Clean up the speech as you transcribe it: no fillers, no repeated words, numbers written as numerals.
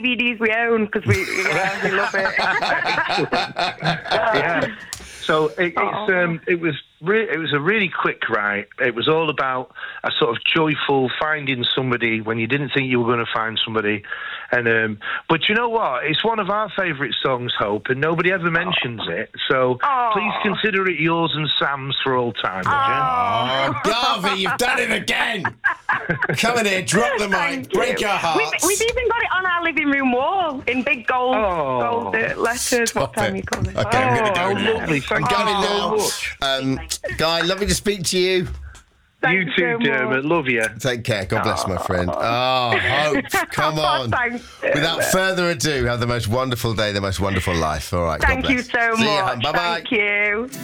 DVDs we own because we love it. Yeah. So it was a really quick write. It was all about a sort of joyful finding somebody when you didn't think you were going to find somebody. And but you know what? It's one of our favourite songs, Hope, and nobody ever mentions it. So please consider it yours and Sam's for all time, would you? Oh, Garvey, you've done it again. Come in here, drop the mic, break our hearts. We've even got it on our living room wall in big gold letters. Stop what time it. you call it? Okay, I'm going to go now. Lovely. Thank I'm you going so now. much. Guy, lovely to speak to you. Thank You too, so much. Dermot. Love you. Take care. God bless, my friend. Oh, Hope, come on. Thanks, Without further ado, have the most wonderful day, the most wonderful life. All right, Thank God you bless. so See you, much. Bye-bye. Thank you.